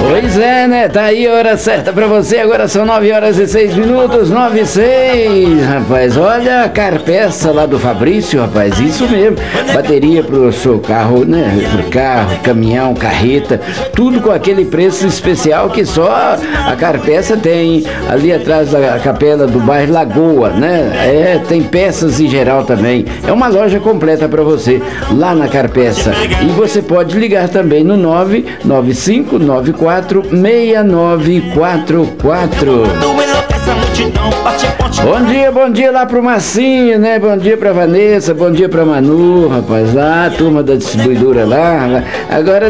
Pois é, né? Tá aí a hora certa pra você. Agora são 9h06, 9:06. Rapaz, olha a Carpeça lá do Fabrício, rapaz. Isso mesmo. Bateria pro seu carro, né? Pro carro, caminhão, carreta. Tudo com aquele preço especial que só a Carpeça tem. Ali atrás da capela do bairro Lagoa, né? Tem peças em geral também. É uma loja completa pra você lá na Carpeça. E você pode ligar também no 995946944. Bom dia lá pro Massinho, né? Bom dia pra Vanessa, bom dia pra Manu, rapaz. Lá, a turma da distribuidora lá. Agora